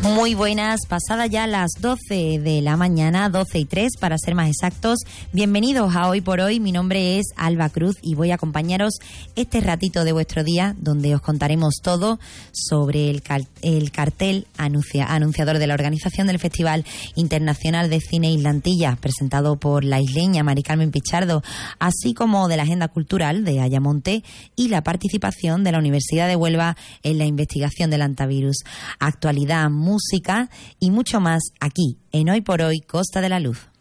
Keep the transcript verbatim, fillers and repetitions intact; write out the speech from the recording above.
Muy buenas, pasadas ya las doce de la mañana, doce y tres para ser más exactos. Bienvenidos a Hoy por Hoy, mi nombre es Alba Cruz y voy a acompañaros este ratito de vuestro día donde os contaremos todo sobre el, cal- el cartel anuncia- anunciador de la organización del Festival Internacional de Cine Islantilla, presentado por la isleña Mari Carmen Pichardo, así como de la agenda cultural de Ayamonte y la participación de la Universidad de Huelva en la investigación del hantavirus. Actualidad, música y mucho más aquí en Hoy por Hoy, Costa de la Luz.